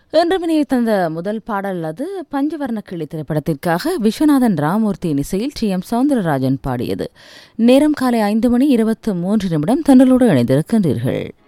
இன்று மினியை தந்த முதல் பாடல் அது பஞ்சவர்ண கிளி திரைப்படத்திற்காக விஸ்வநாதன் ராமூர்த்தியின் இசையில் டி.எம். சௌந்தரராஜன் பாடியது. நேரம் காலை 5:23 தன்னலோடு இணைந்திருக்கின்றீர்கள்.